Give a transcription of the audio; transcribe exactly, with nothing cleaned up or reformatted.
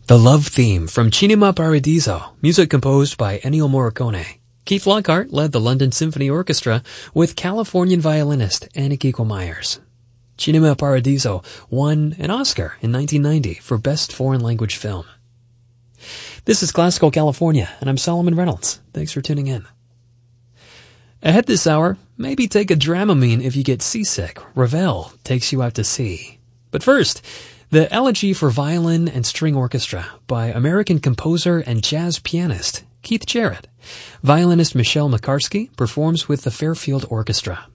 The Love Theme from Cinema Paradiso, music composed by Ennio Morricone. Keith Lockhart led the London Symphony Orchestra with Californian violinist Anneke Myers. Cinema Paradiso won an Oscar in nineteen ninety for Best Foreign Language Film. This is Classical California, and I'm Solomon Reynolds. Thanks for tuning in. Ahead this hour, maybe take a Dramamine if you get seasick. Ravel takes you out to sea. But first, the Elegy for Violin and String Orchestra by American composer and jazz pianist Keith Jarrett. Violinist Michelle McCarsky performs with the Fairfield Orchestra.